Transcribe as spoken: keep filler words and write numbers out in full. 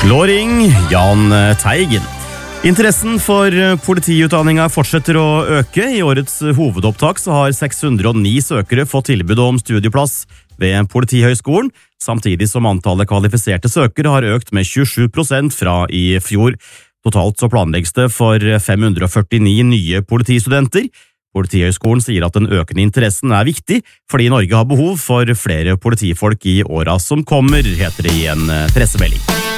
Låring, Jan Teigen. Interessen for politiutdanninga fortsetter å øke. I årets hovedopptak så har seks hundre og ni søkere fått tilbud om studieplass ved Politihøgskolen, samtidig som antallet kvalifiserte søkere har økt med tjuesju prosent fra i fjor. Totalt så planlegges det for fem hundre og førtini nye politistudenter. Politihøgskolen sier at den økende interessen er viktig, fordi Norge har behov for flere politifolk i åra som kommer, heter det i en pressemelding.